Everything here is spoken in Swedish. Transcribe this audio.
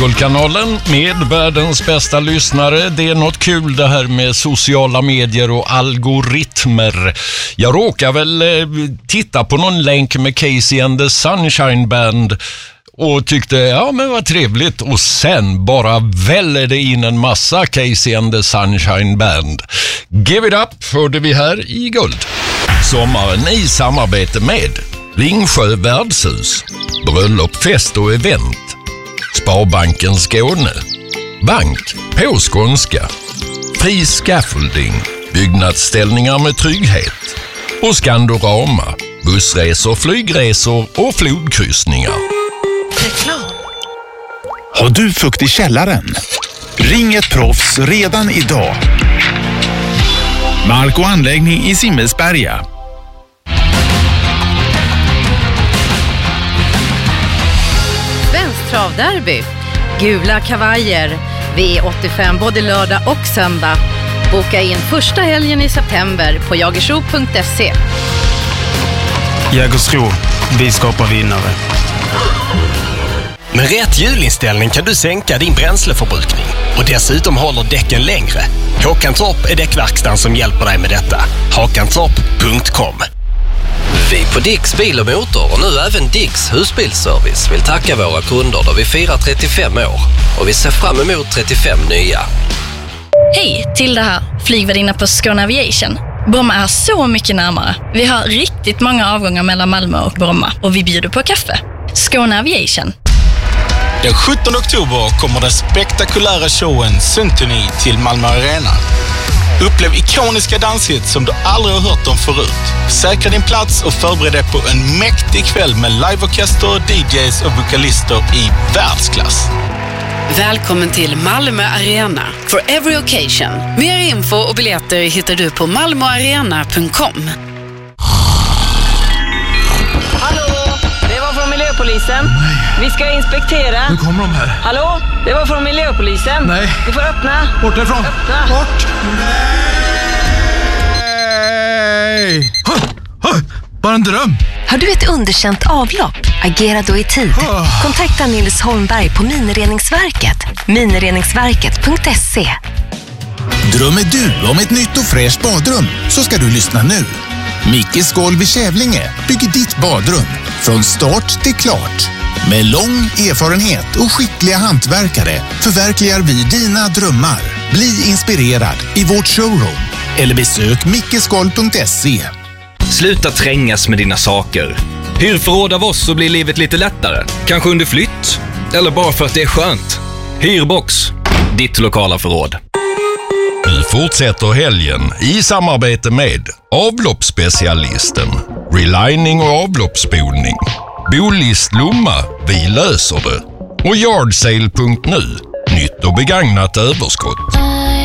Guldkanalen med världens bästa lyssnare. Det är något kul det här med sociala medier och algoritmer. Jag råkar väl titta på någon länk med Casey and the Sunshine Band och tyckte, ja men vad trevligt. Och sen bara väller det in en massa Casey and the Sunshine Band. Give it up hörde vi här i Guld. Sommaren i samarbete med Ringsjö värdshus, bröllop, fest och event, Sparbanken Skåne, bank på skånska, Fri Scaffolding, byggnadsställningar med trygghet och Skandorama, bussresor, flygresor och flodkryssningar. Reklam. Har du fukt i källaren? Ring ett proffs redan idag. Mark och anläggning i Simmelsberga. Svensk travderby. Gula kavajer. V85 både lördag och söndag. Boka in första helgen i september på jagersro.se. Jägersro. Vi skapar vinnare. Med rätt hjulinställning kan du sänka din bränsleförbrukning och dessutom håller däcken längre. Håkantorp är däckverkstan som hjälper dig med detta. Håkantorp.com. Vi på Dicks bil och motor och nu även Dicks husbilsservice vill tacka våra kunder då vi firar 35 år och vi ser fram emot 35 nya. Hej, till det här flygvärdinna på Skåne Aviation. Bromma är så mycket närmare. Vi har riktigt många avgångar mellan Malmö och Bromma och vi bjuder på kaffe. Skåne Aviation. Den 17 oktober kommer den spektakulära showen Symphony till Malmö Arena. Upplev ikoniska danshits som du aldrig har hört om förut. Säkra din plats och förbered dig på en mäktig kväll med liveorkester, DJs och vokalister i världsklass. Välkommen till Malmö Arena for every occasion. Mer info och biljetter hittar du på malmoarena.com. Hallå, det var från miljöpolisen. Nej. Vi ska inspektera. Nu kommer de här. Hallå, det var från miljöpolisen. Nej. Du får öppna. Bort därifrån. Öppna. Bort. Nej. Bara en dröm. Har du ett underkänt avlopp? Agera då i tid. Kontakta Nils Holmberg på Minireningsverket. Minireningsverket.se. Drömmer du om ett nytt och fräscht badrum så ska du lyssna nu. Mickes golv i Kävlinge bygger ditt badrum från start till klart. Med lång erfarenhet och skickliga hantverkare förverkligar vi dina drömmar. Bli inspirerad i vårt showroom eller besök mickesgolv.se. Sluta trängas med dina saker. Hyr förråd av oss så blir livet lite lättare. Kanske under flytt. Eller bara för att det är skönt. Hyrbox. Ditt lokala förråd. Vi fortsätter helgen i samarbete med avloppsspecialisten, relining och avloppsspolning, Bolist Lomma, vi löser det och Yardsale.nu, nytt och begagnat överskott.